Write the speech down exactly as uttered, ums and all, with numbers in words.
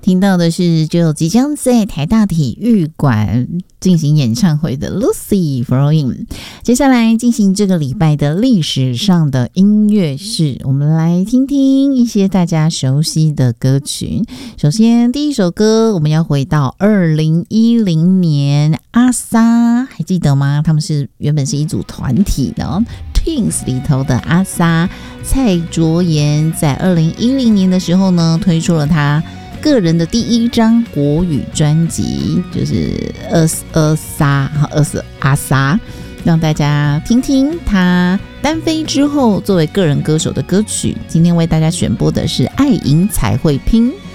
听到的是就即将在台大体育馆进行演唱会的 Lucy Froin。 接下来进行这个礼拜的历史上的音乐室，我们来听听一些大家熟悉的歌曲。首先第一首歌我们要回到二零一零年，阿莎还记得吗？他们是原本是一组团体的、哦、Twins 里头的阿莎蔡卓妍，在二零一零年的时候呢推出了他个人的第一张国语专辑，就是二二莎二是阿莎，让大家听听他单飞之后作为个人歌手的歌曲。今天为大家选播的是爱赢才会拼。